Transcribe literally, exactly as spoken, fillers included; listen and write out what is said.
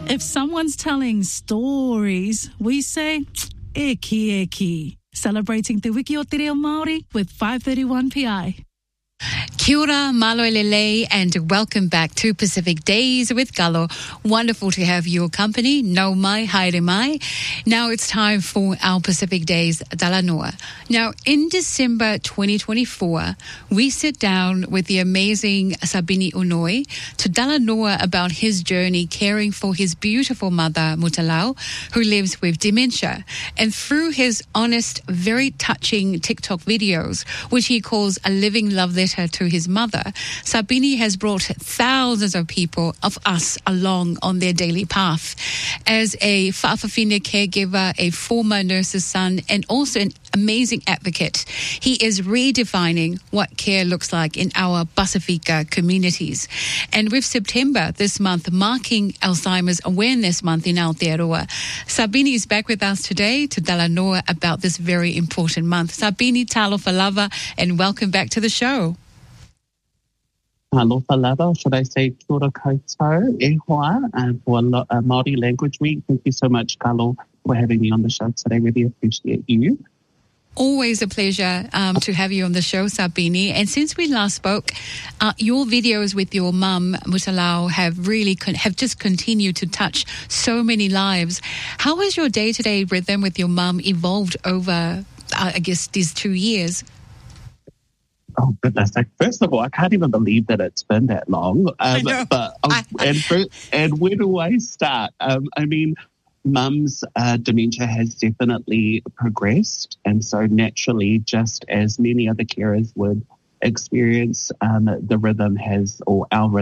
If someone's telling stories, we say, eki eki. Celebrating Te Wiki o Te Reo Māori with five thirty-one P I. Kia ora, malo elele, and welcome back to Pacific Days with Galo. Wonderful to have your company. Nau mai, haere mai. Now it's time for our Pacific Days Dalanoa. Now, in December twenty twenty-four, we sit down with the amazing Sabini Unoi to Dalanoa about his journey caring for his beautiful mother, Mutalau, who lives with dementia. And through his honest, very touching TikTok videos, which he calls a living love letter to his mother, Sabini has brought thousands of people, of us, along on their daily path. As a whaafawhine caregiver, a former nurse's son, and also an amazing advocate, he is redefining what care looks like in our Pasifika communities. And with September this month marking Alzheimer's Awareness Month in Aotearoa, Sabini is back with us today to Dalanoa about this very important month. Sabini, talofa lava, and welcome back to the show. Alofa lava, should I say kia ora koutou e hoa, uh, for uh, Māori Language Week. Thank you so much, Carlo, for having me on the show today. Really appreciate you. Always a pleasure um, to have you on the show, Sabini. And since we last spoke, uh, your videos with your mum, Mutalau, have really con- have just continued to touch so many lives. How has your day-to-day rhythm with your mum evolved over, uh, I guess, these two years? Oh, goodness. Like, first of all, I can't even believe that it's been that long. Um, I know. But, oh, I, I, and, for, and where do I start? Um, I mean, Mum's uh, dementia has definitely progressed. And so naturally, just as many other carers would experience, um, the rhythm has, or our rhythm